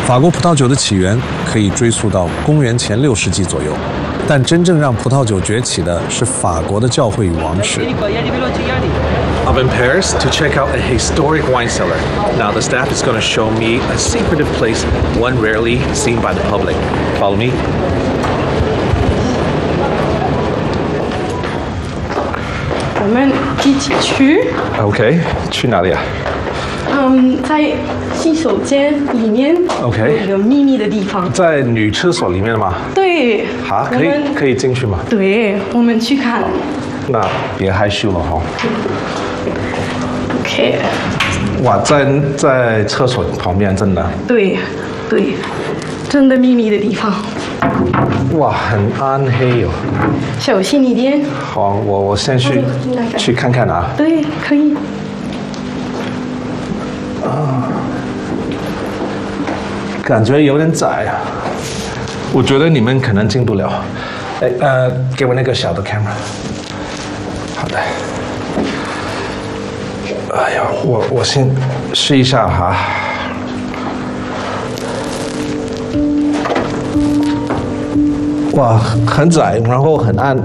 法国葡萄酒的起源可以追溯到公元前6世纪左右，但真正让葡萄酒崛起的是法国的教会与王室。 I'm in Paris to check out a historic wine cellar. Now the staff is going to show me a secretive place, one rarely seen by the public. Follow me. 我们一起去。 OK， 去哪里啊？ 在洗手间里面 OK 有一个秘密的地方。 在女厕所里面吗？ 对。 好，可以进去吗？ 对，我们去看。 那别害羞了哈。 OK。 哇，在厕所旁边，真的。 对，真的秘密的地方。 哇，很暗黑哦。 小心一点。 好，我先去看看啊。 对，可以。 感觉有点窄啊，我觉得你们可能进不了。给我那个小的 camera。好的。哎呀，我先试一下哈。哇，很窄，然后很暗，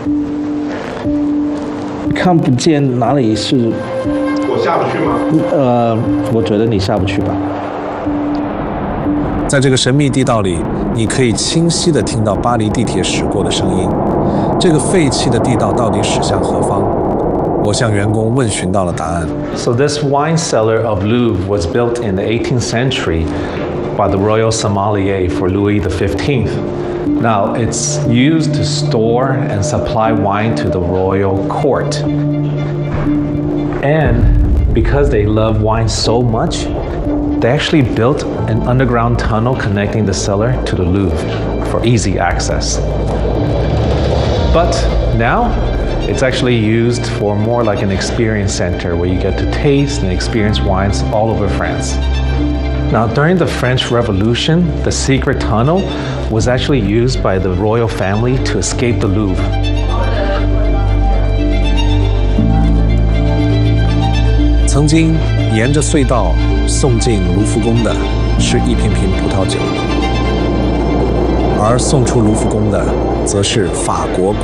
看不见哪里是。我下不去吗？我觉得你下不去吧。 在这个神秘地道里，你可以清晰地听到巴黎地铁驶过的声音。这个废弃的地道到底驶向何方？我向员工问询到了答案。 So this wine cellar of Louvre was built in the 18th century by the royal sommelier for Louis XV. Now it's used to store and supply wine to the royal court. And because they love wine so much, they actually built an underground tunnel connecting the cellar to the Louvre for easy access. But now, it's actually used for more like an experience center where you get to taste and experience wines all over France. Now, during the French Revolution, the secret tunnel was actually used by the royal family to escape the Louvre. 曾经沿着隧道送进卢浮宫的是一瓶瓶葡萄酒，而送出卢浮宫的则是法国